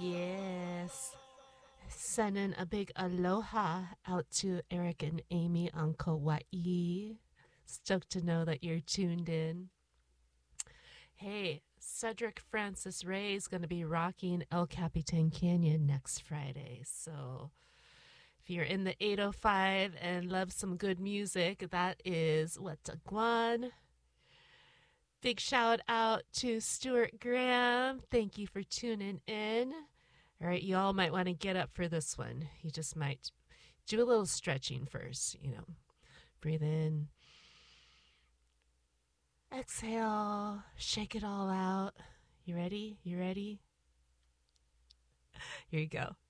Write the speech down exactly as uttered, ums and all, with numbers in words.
Yes. Sending a big aloha out to Eric and Amy on Kauai. Stoked to know that you're tuned in. Hey, Cedric Francis Ray is going to be rocking El Capitan Canyon next Friday. So if you're in the eight oh five and love some good music, that is Wetaguan. Big shout out to Stuart Graham. Thank you for tuning in. All right, you all might want to get up for this one. You just might do a little stretching first, you know. Breathe in, exhale, shake it all out. You ready? You ready? Here you go.